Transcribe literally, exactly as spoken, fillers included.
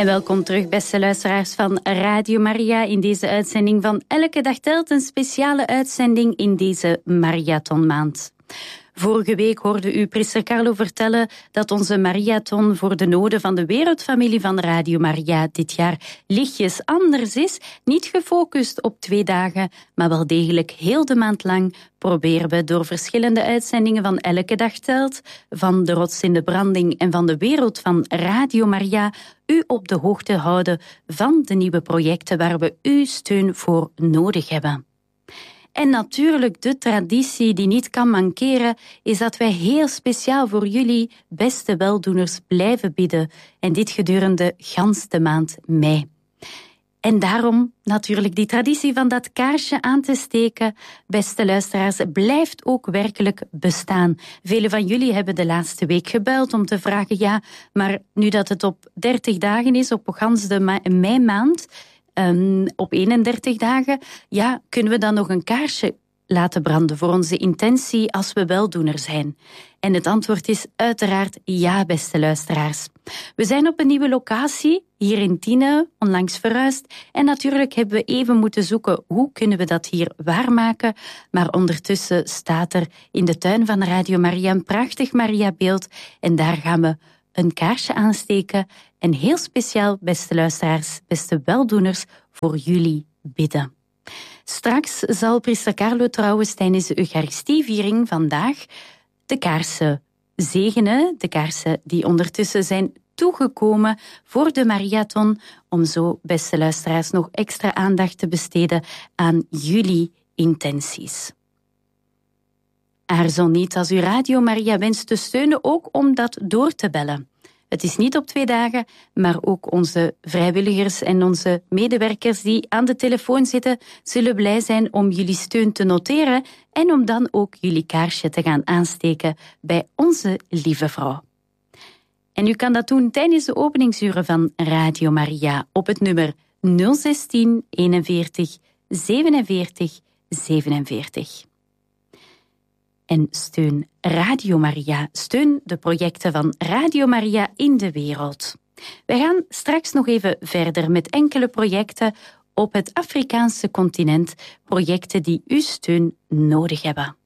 En welkom terug, beste luisteraars van Radio Maria, in deze uitzending van Elke Dag Telt, een speciale uitzending in deze marathonmaand. Vorige week hoorde u priester Carlo vertellen dat onze marathon voor de noden van de wereldfamilie van Radio Maria dit jaar lichtjes anders is. Niet gefocust op twee dagen, maar wel degelijk heel de maand lang proberen we door verschillende uitzendingen van Elke Dag Telt, van de Rots in de Branding en van de wereld van Radio Maria u op de hoogte houden van de nieuwe projecten waar we uw steun voor nodig hebben. En natuurlijk, de traditie die niet kan mankeren, is dat wij heel speciaal voor jullie, beste weldoeners, blijven bidden. En dit gedurende gans de maand mei. En daarom natuurlijk die traditie van dat kaarsje aan te steken, beste luisteraars, blijft ook werkelijk bestaan. Velen van jullie hebben de laatste week gebeld om te vragen, ja, maar nu dat het op dertig dagen is, op gans de ma- meimaand, Um, op eenendertig dagen, ja, kunnen we dan nog een kaarsje laten branden voor onze intentie als we weldoener zijn? En het antwoord is uiteraard ja, beste luisteraars. We zijn op een nieuwe locatie, hier in Tiene, onlangs verhuisd. En natuurlijk hebben we even moeten zoeken hoe kunnen we dat hier waarmaken. Maar ondertussen staat er in de tuin van Radio Maria een prachtig Mariabeeld. En daar gaan we een kaarsje aansteken en heel speciaal, beste luisteraars, beste weldoeners, voor jullie bidden. Straks zal priester Carlo trouwens tijdens de Eucharistieviering vandaag de kaarsen zegenen, de kaarsen die ondertussen zijn toegekomen voor de marathon, om zo, beste luisteraars, nog extra aandacht te besteden aan jullie intenties. Aarzel niet als u Radio Maria wenst te steunen, ook om dat door te bellen. Het is niet op twee dagen, maar ook onze vrijwilligers en onze medewerkers die aan de telefoon zitten, zullen blij zijn om jullie steun te noteren en om dan ook jullie kaarsje te gaan aansteken bij onze lieve vrouw. En u kan dat doen tijdens de openingsuren van Radio Maria op het nummer nul zestien eenenveertig zevenenveertig zevenenveertig. En steun Radio Maria, steun de projecten van Radio Maria in de wereld. We gaan straks nog even verder met enkele projecten op het Afrikaanse continent, projecten die uw steun nodig hebben.